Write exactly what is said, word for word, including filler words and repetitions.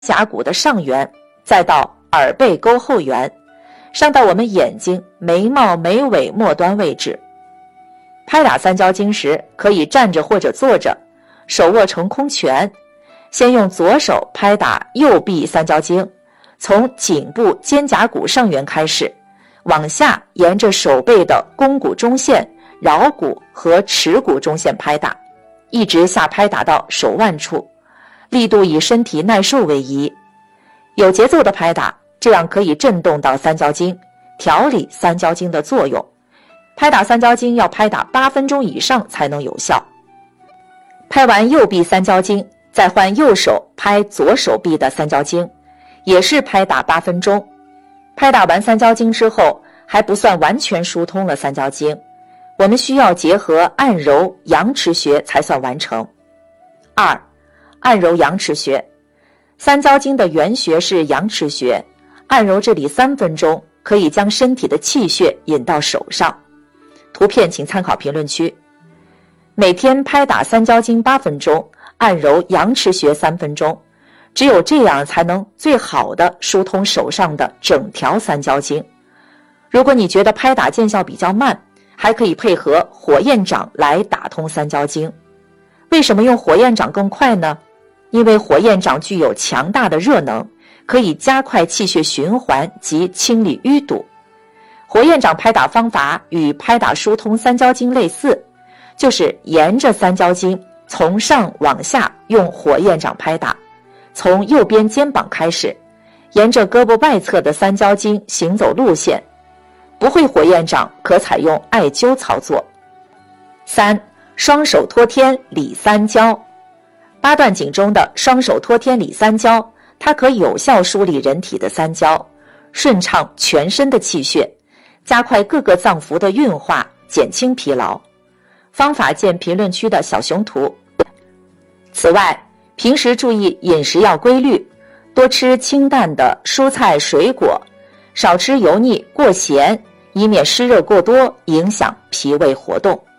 颊骨的上缘，再到耳背沟后缘，上到我们眼睛、眉毛、眉尾末端位置。拍打三焦经时，可以站着或者坐着，手握成空拳，先用左手拍打右臂三焦经，从颈部肩胛骨上缘开始，往下沿着手背的肱骨中线、桡骨和耻骨中线拍打，一直下拍打到手腕处，力度以身体耐受为宜，有节奏的拍打，这样可以震动到三焦经，调理三焦经的作用。拍打三焦经要拍打八分钟以上才能有效。拍完右臂三焦经，再换右手拍左手臂的三焦经，也是拍打八分钟。拍打完三焦经之后，还不算完全疏通了三焦经，我们需要结合按揉阳池穴才算完成。二、按揉阳池穴。三焦经的原穴是阳池穴，按揉这里三分钟，可以将身体的气血引到手上。图片请参考评论区。每天拍打三焦经八分钟，按揉阳池穴三分钟，只有这样才能最好的疏通手上的整条三焦经。如果你觉得拍打见效比较慢，还可以配合火焰掌来打通三焦经。为什么用火焰掌更快呢？因为火焰掌具有强大的热能，可以加快气血循环及清理淤堵。火焰掌拍打方法与拍打疏通三焦经类似，就是沿着三焦经从上往下用火焰掌拍打，从右边肩膀开始，沿着胳膊外侧的三焦经行走路线。不会火焰掌可采用艾灸操作。三、双手托天理三焦。八段锦中的双手托天理三焦，它可有效梳理人体的三焦，顺畅全身的气血，加快各个脏腑的运化，减轻疲劳。方法见评论区的小熊图。此外，平时注意饮食要规律，多吃清淡的蔬菜水果，少吃油腻过咸，以免湿热过多影响脾胃活动。